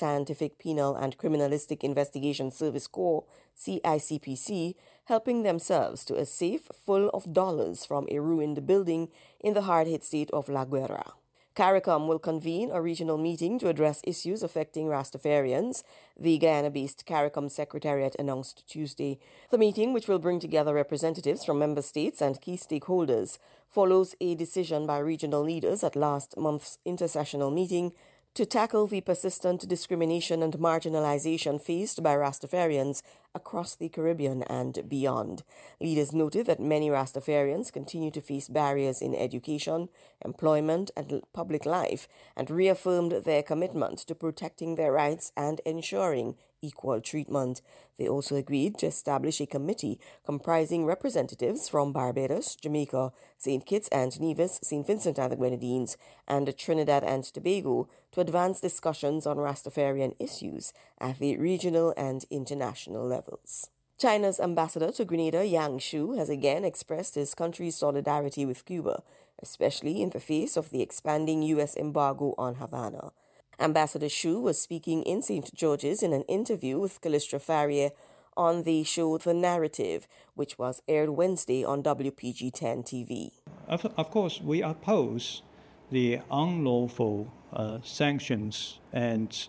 Scientific Penal and Criminalistic Investigation Service Corps, CICPC, helping themselves to a safe full of dollars from a ruined building in the hard-hit state of La Guaira. CARICOM will convene a regional meeting to address issues affecting Rastafarians, the Guyana-based CARICOM Secretariat announced Tuesday. The meeting, which will bring together representatives from member states and key stakeholders, follows a decision by regional leaders at last month's intersessional meeting to tackle the persistent discrimination and marginalization faced by Rastafarians across the Caribbean and beyond. Leaders noted that many Rastafarians continue to face barriers in education, employment, and public life, and reaffirmed their commitment to protecting their rights and ensuring equal treatment. They also agreed to establish a committee comprising representatives from Barbados, Jamaica, St. Kitts and Nevis, St. Vincent and the Grenadines, and Trinidad and Tobago to advance discussions on Rastafarian issues at the regional and international levels. China's ambassador to Grenada, Yang Shu, has again expressed his country's solidarity with Cuba, especially in the face of the expanding U.S. embargo on Havana. Ambassador Shu was speaking in St. George's in an interview with Callistra Farrier on the show The Narrative, which was aired Wednesday on WPG-10 TV. Of course, we oppose the unlawful sanctions and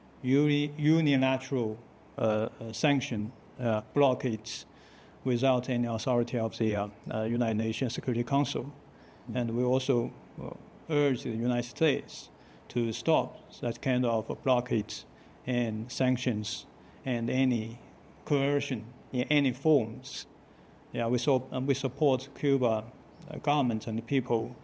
unilateral sanction blockades without any authority of the United Nations Security Council. And we also urge the United States to stop that kind of blockades and sanctions and any coercion in any forms. We support Cuba government and people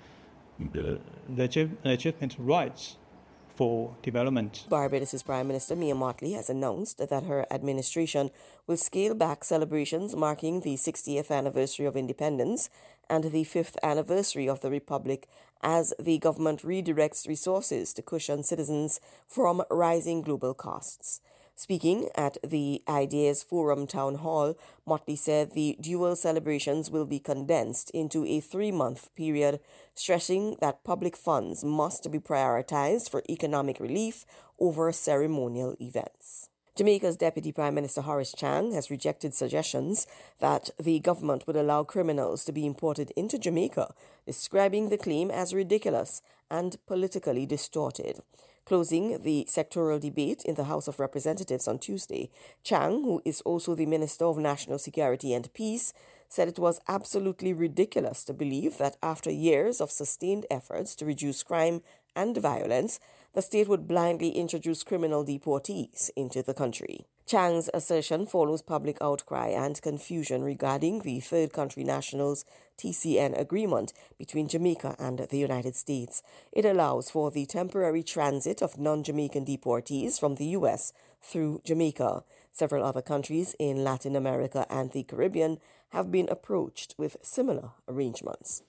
legitimate rights for development. Barbados' Prime Minister Mia Mottley has announced that her administration will scale back celebrations marking the 60th anniversary of independence and the 5th anniversary of the Republic as the government redirects resources to cushion citizens from rising global costs. Speaking at the Ideas Forum Town Hall, Mottley said the dual celebrations will be condensed into a 3-month period, stressing that public funds must be prioritized for economic relief over ceremonial events. Jamaica's Deputy Prime Minister Horace Chang has rejected suggestions that the government would allow criminals to be imported into Jamaica, describing the claim as ridiculous and politically distorted. Closing the sectoral debate in the House of Representatives on Tuesday, Chang, who is also the Minister of National Security and Peace, said it was absolutely ridiculous to believe that after years of sustained efforts to reduce crime and violence, the state would blindly introduce criminal deportees into the country. Chang's assertion follows public outcry and confusion regarding the Third Country Nationals TCN agreement between Jamaica and the United States. It allows for the temporary transit of non-Jamaican deportees from the U.S. through Jamaica. Several other countries in Latin America and the Caribbean have been approached with similar arrangements.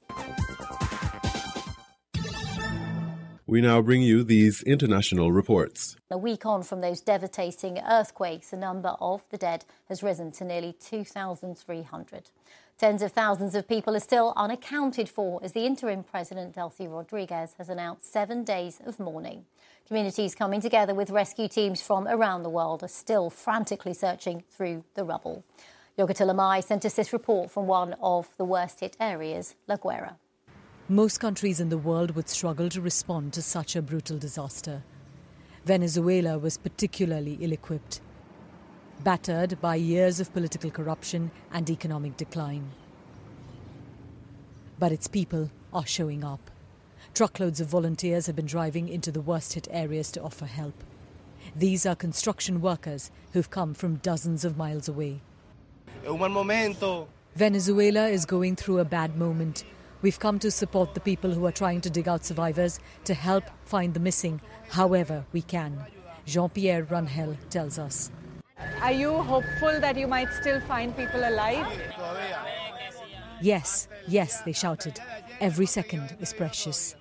We now bring you these international reports. A week on from those devastating earthquakes, the number of the dead has risen to nearly 2,300. Tens of thousands of people are still unaccounted for as the interim president, Delcy Rodriguez, has announced 7 days of mourning. Communities coming together with rescue teams from around the world are still frantically searching through the rubble. Yogita Lamai sent us this report from one of the worst-hit areas, La Guaira. Most countries in the world would struggle to respond to such a brutal disaster. Venezuela was particularly ill-equipped, battered by years of political corruption and economic decline. But its people are showing up. Truckloads of volunteers have been driving into the worst-hit areas to offer help. These are construction workers who've come from dozens of miles away. Venezuela is going through a bad moment. We've come to support the people who are trying to dig out survivors, to help find the missing however we can. Jean-Pierre Rangel tells us. Are you hopeful that you might still find people alive? Yes, they shouted. Every second is precious.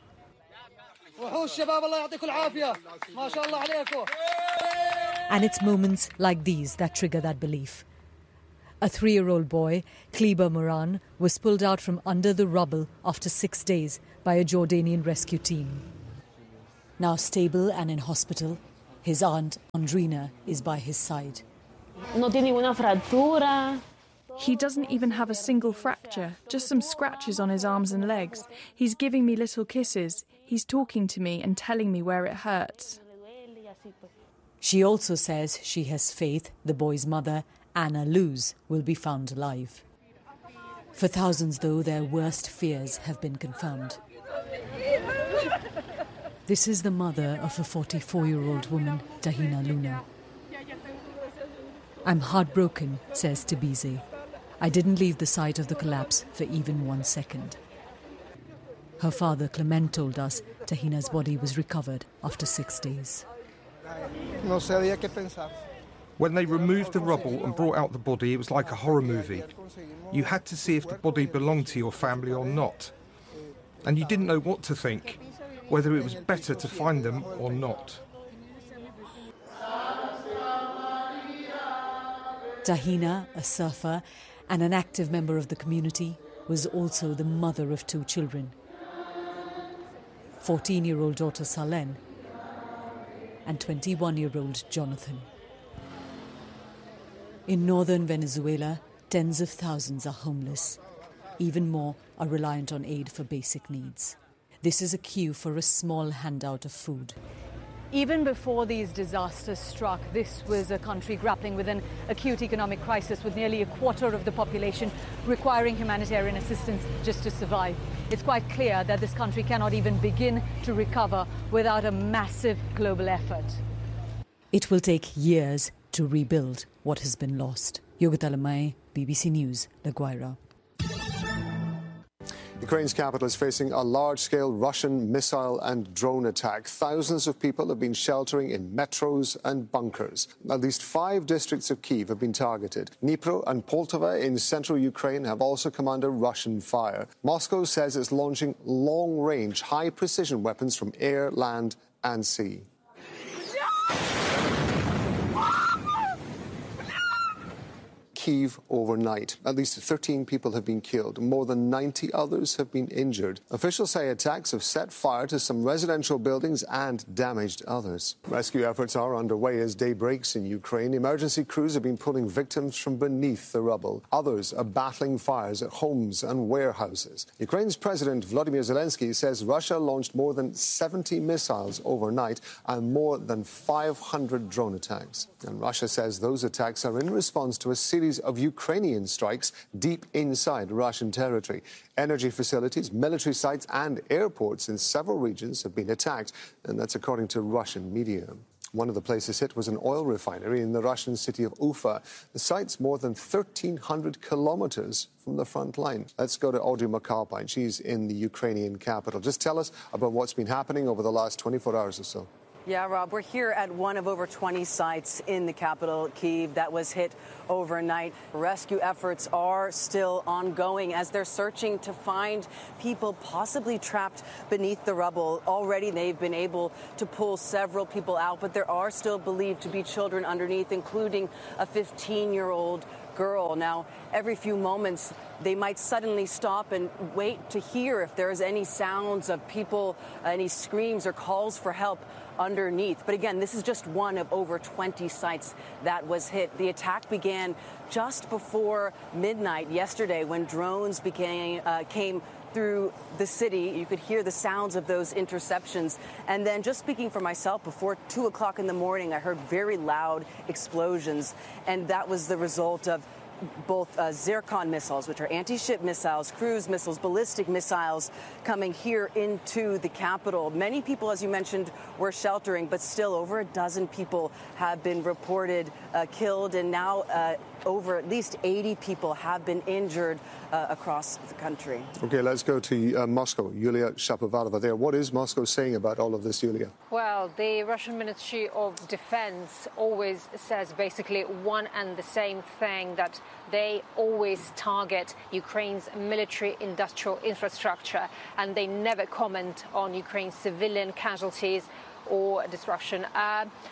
And it's moments like these that trigger that belief. A 3-year-old boy, Kleber Moran, was pulled out from under the rubble after 6 days by a Jordanian rescue team. Now stable and in hospital, His aunt, Andrina, is by his side. No tiene ninguna fractura. He doesn't even have a single fracture, just some scratches on his arms and legs. He's giving me little kisses. He's talking to me and telling me where it hurts. She also says she has faith the boy's mother, Anna Luz, will be found alive. For thousands, though, their worst fears have been confirmed. This is the mother of a 44-year-old woman, Tahina Luna. I'm heartbroken, says Tibize. I didn't leave the site of the collapse for even 1 second. Her father, Clement, told us Tahina's body was recovered after 6 days. When they removed the rubble and brought out the body, it was like a horror movie. You had to see if the body belonged to your family or not. And you didn't know what to think, whether it was better to find them or not. Tahina, a surfer and an active member of the community, was also the mother of 2 children. 14-year-old daughter Salen and 21-year-old Jonathan. In northern Venezuela, tens of thousands are homeless. Even more are reliant on aid for basic needs. This is a queue for a small handout of food. Even before these disasters struck, this was a country grappling with an acute economic crisis with nearly a quarter of the population requiring humanitarian assistance just to survive. It's quite clear that this country cannot even begin to recover without a massive global effort. It will take years to rebuild what has been lost. Yogita Lamai, BBC News, La Guaira. Ukraine's capital is facing a large-scale Russian missile and drone attack. Thousands of people have been sheltering in metros and bunkers. At least 5 districts of Kyiv have been targeted. Dnipro and Poltava in central Ukraine have also come under Russian fire. Moscow says it's launching long-range, high-precision weapons from air, land and sea. Kyiv overnight. At least 13 people have been killed. More than 90 others have been injured. Officials say attacks have set fire to some residential buildings and damaged others. Rescue efforts are underway as day breaks in Ukraine. Emergency crews have been pulling victims from beneath the rubble. Others are battling fires at homes and warehouses. Ukraine's President Volodymyr Zelensky says Russia launched more than 70 missiles overnight and more than 500 drone attacks. And Russia says those attacks are in response to a series of Ukrainian strikes deep inside Russian territory. Energy facilities, military sites and airports in several regions have been attacked, and that's according to Russian media. One of the places hit was an oil refinery in the Russian city of Ufa. The site's more than 1,300 kilometers from the front line. Let's go to Audrey McAlpine. She's in the Ukrainian capital. Just tell us about what's been happening over the last 24 hours or so. Yeah, Rob, we're here at one of over 20 sites in the capital, Kyiv, that was hit overnight. Rescue efforts are still ongoing as they're searching to find people possibly trapped beneath the rubble. Already they've been able to pull several people out, but there are still believed to be children underneath, including a 15-year-old girl. Now, every few moments, they might suddenly stop and wait to hear if there's any sounds of people, any screams or calls for help underneath. But again, this is just one of over 20 sites that was hit. The attack began just before midnight yesterday when drones came through the city. You could hear the sounds of those interceptions. And then, just speaking for myself, before 2 o'clock in the morning, I heard very loud explosions. And that was the result of both Zircon missiles, which are anti-ship missiles, cruise missiles, ballistic missiles coming here into the capital. Many people, as you mentioned, were sheltering, but still over a dozen people have been reported killed, and now over at least 80 people have been injured across the country. Okay, let's go to Moscow. Yulia Shapovalova there. What is Moscow saying about all of this, Yulia? Well, the Russian Ministry of Defense always says basically one and the same thing, that they always target Ukraine's military industrial infrastructure, and they never comment on Ukraine's civilian casualties or destruction.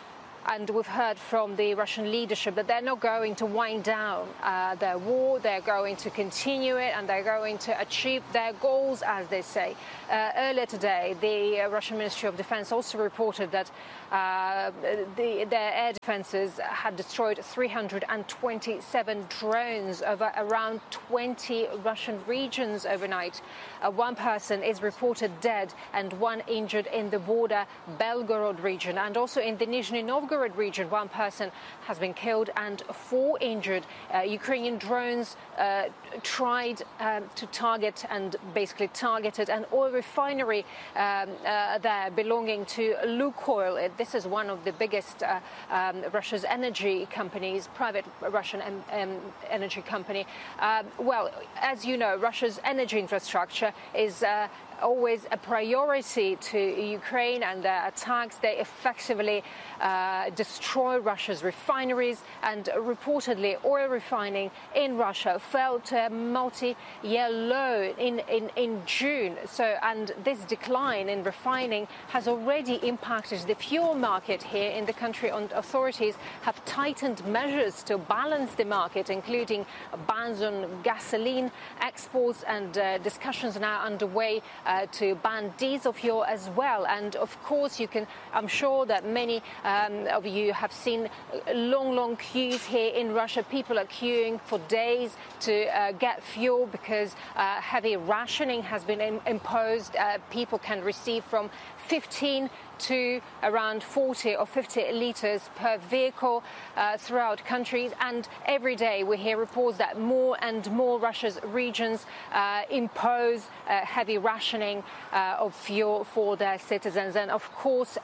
and we've heard from the Russian leadership that they're not going to wind down their war. They're going to continue it, and they're going to achieve their goals, as they say. Earlier today, the Russian Ministry of Defense also reported that their air defenses had destroyed 327 drones over around 20 Russian regions overnight. One person is reported dead and one injured in the border Belgorod region, and also in the Nizhny Novgorod region, one person has been killed and 4 injured. Ukrainian drones tried to target and basically targeted an oil refinery there belonging to Lukoil. This is one of the biggest Russia's energy companies, private Russian energy company. Well, as you know, Russia's energy infrastructure is always a priority to Ukraine, and their attacks, they effectively destroy Russia's refineries, and reportedly oil refining in Russia fell to a multi-year low in June. And this decline in refining has already impacted the fuel market here in the country, and authorities have tightened measures to balance the market, including bans on gasoline exports, and discussions are now underway to ban diesel fuel as well. And of course, I'm sure that many of you have seen long queues here in Russia. People are queuing for days to get fuel because heavy rationing has been imposed. People can receive from 15 to around 40 or 50 litres per vehicle throughout countries. And every day we hear reports that more and more Russia's regions impose heavy rationing of fuel for their citizens. And of course,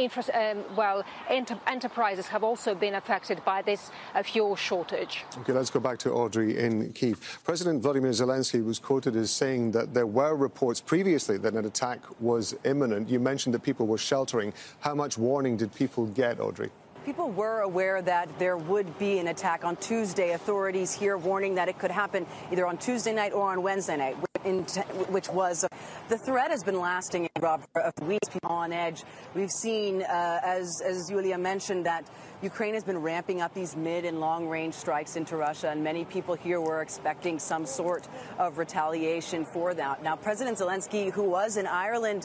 enterprises have also been affected by this fuel shortage. OK, let's go back to Audrey in Kyiv. President Vladimir Zelensky was quoted as saying that there were reports previously that an attack was imminent. You mentioned that people were sheltering. How much warning did people get, Audrey? People were aware that there would be an attack on Tuesday. Authorities here warning that it could happen either on Tuesday night or on Wednesday night, which was the threat has been lasting, Rob, for a week. People on edge. We've seen, as Yulia mentioned, that Ukraine has been ramping up these mid and long-range strikes into Russia, and many people here were expecting some sort of retaliation for that. Now, President Zelensky, who was in Ireland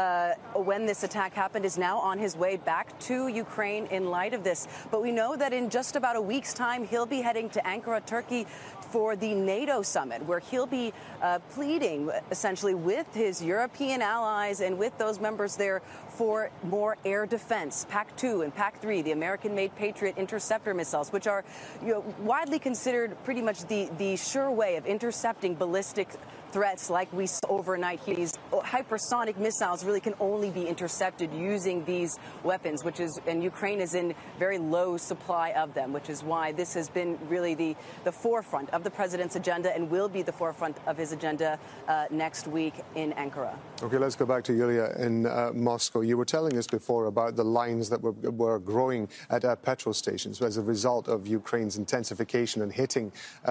when this attack happened, is now on his way back to Ukraine in light of this. But we know that in just about a week's time, he'll be heading to Ankara, Turkey, for the NATO summit, where he'll be pleading essentially with his European allies and with those members there for more air defense. PAC-2 and PAC-3, the American-made Patriot interceptor missiles, which are widely considered pretty much the sure way of intercepting ballistic threats like we saw overnight here. These hypersonic missiles really can only be intercepted using these weapons, and Ukraine is in very low supply of them, which is why this has been really the forefront of the president's agenda and will be the forefront of his agenda next week in Ankara. Okay, let's go back to Yulia in Moscow. You were telling us before about the lines that were growing at petrol stations as a result of Ukraine's intensification and hitting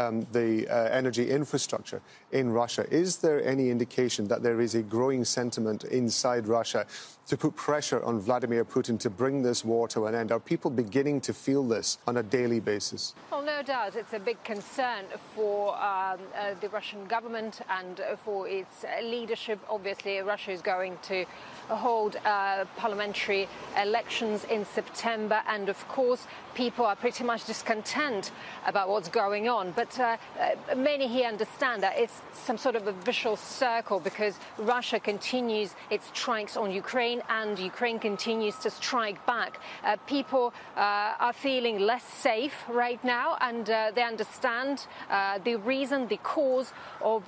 the energy infrastructure in Russia. Is there any indication that there is a growing sentiment inside Russia to put pressure on Vladimir Putin to bring this war to an end? Are people beginning to feel this on a daily basis? Well, no doubt. It's a big concern for the Russian government and for its leadership. Obviously, Russia is going to hold parliamentary elections in September, and of course people are pretty much discontent about what's going on. But many here understand that it's some sort of a vicious circle, because Russia continues its strikes on Ukraine and Ukraine continues to strike back. People are feeling less safe right now, and they understand the reason, the cause of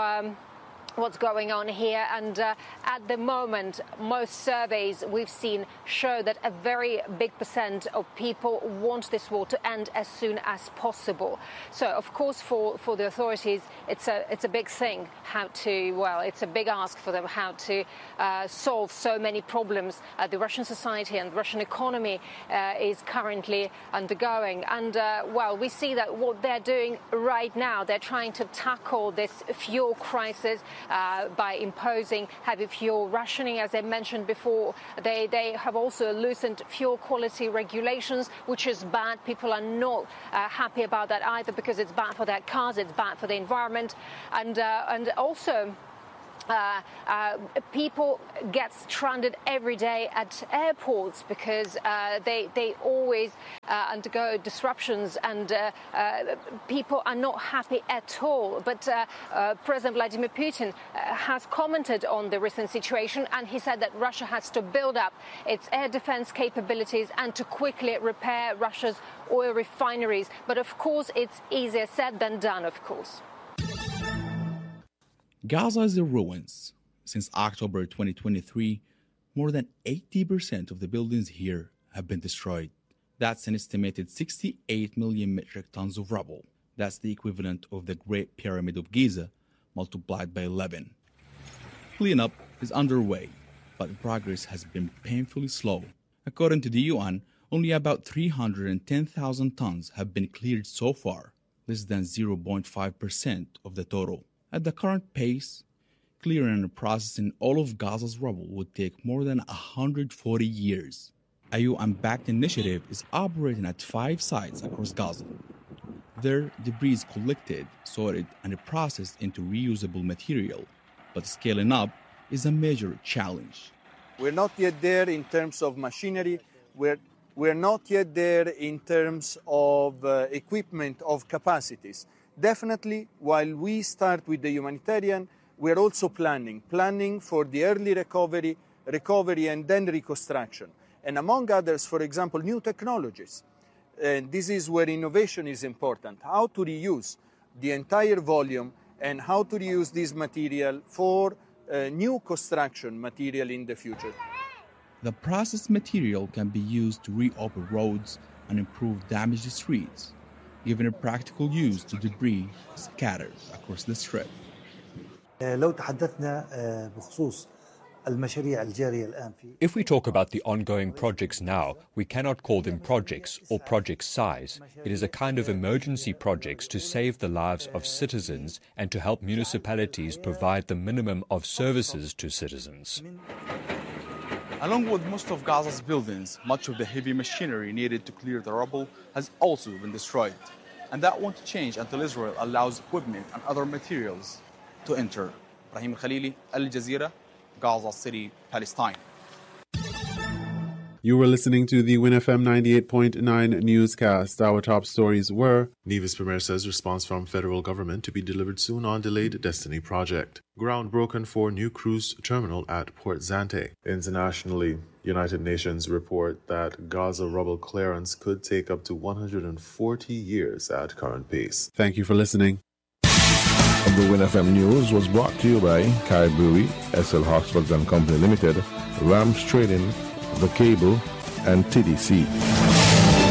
what's going on here. And at the moment, most surveys we've seen show that a very big percent of people want this war to end as soon as possible. So, of course, for the authorities, it's a big thing it's a big ask for them how to solve so many problems the Russian society and the Russian economy is currently undergoing. And, we see that what they're doing right now, they're trying to tackle this fuel crisis. by imposing heavy fuel rationing, as I mentioned before. They have also loosened fuel quality regulations, which is bad. People are not happy about that either, because it's bad for their cars, it's bad for the environment, and also people get stranded every day at airports because they always undergo disruptions, and people are not happy at all. But President Vladimir Putin has commented on the recent situation, and he said that Russia has to build up its air defense capabilities and to quickly repair Russia's oil refineries. But of course, it's easier said than done, of course. Gaza is in ruins. Since October 2023, more than 80% of the buildings here have been destroyed. That's an estimated 68 million metric tons of rubble. That's the equivalent of the Great Pyramid of Giza multiplied by 11. Cleanup is underway, but progress has been painfully slow. According to the UN, only about 310,000 tons have been cleared so far, less than 0.5% of the total. At the current pace, clearing and processing all of Gaza's rubble would take more than 140 years. A UN-backed initiative is operating at 5 sites across Gaza. There, debris is collected, sorted, and processed into reusable material. But scaling up is a major challenge. We're not yet there in terms of machinery. We're not yet there in terms of equipment, of capacities. Definitely, while we start with the humanitarian, we're also planning for the early recovery and then reconstruction. And among others, for example, new technologies. And this is where innovation is important. How to reuse the entire volume and how to reuse this material for new construction material in the future. The processed material can be used to reopen roads and improve damaged streets, giving a practical use to debris scattered across the strip. If we talk about the ongoing projects now, we cannot call them projects or project size. It is a kind of emergency projects to save the lives of citizens and to help municipalities provide the minimum of services to citizens. Along with most of Gaza's buildings, much of the heavy machinery needed to clear the rubble has also been destroyed. And that won't change until Israel allows equipment and other materials to enter. Brahim Khalili, Al Jazeera, Gaza City, Palestine. You were listening to the WinFM 98.9 newscast. Our top stories were: Nevis Premier says response from federal government to be delivered soon on delayed Destiny project. Ground broken for new cruise terminal at Port Zante. Internationally, United Nations report that Gaza rubble clearance could take up to 140 years at current pace. Thank you for listening. The WinFM News was brought to you by Kai Brewery, SL Hochschild & Company Limited, Rams Trading, The Cable, and TDC.